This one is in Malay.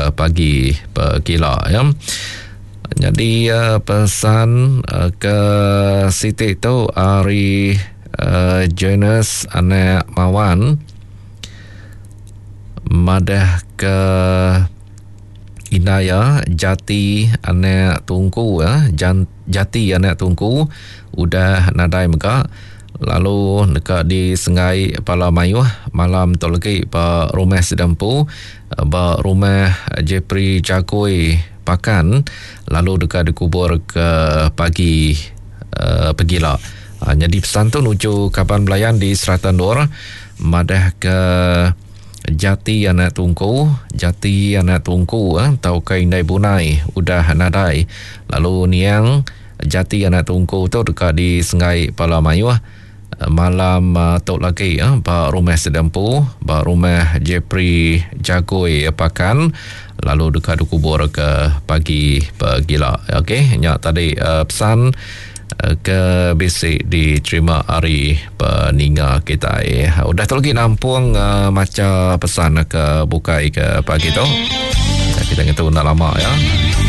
pagi pegila ya. Jadi pesan ke Siti tu Ari Janus anak Mawan madah ke Inaya Jati anak Tungku ya. Jati anak Tungku udah nadai mega. Lalu dekat di Sengai Palamayuh malam tu lagi pa rumah Sedempu ba rumah Jepri Jakoi Pakan, lalu dekat dikubur ke pagi pegila. Jadi pesan tu nuju Kaban Belayan di Seratan Dor madah ke Jati anak Tungku tau ke Indai Bunai udah nadai. Lalu niang Jati anak Tungku tu dekat di Sengai Palamayuh malam tok lagi ba rumah Sedempu ba rumah Jepri Jagoi Pakan, lalu dekat dikubur ke pagi pegila. Okey, nya tadi pesan ke basic diterima hari peninga kita udah tu lagi nampung macam pesan ke bukai ke pagi tu. Kita ngetu nak lama ya.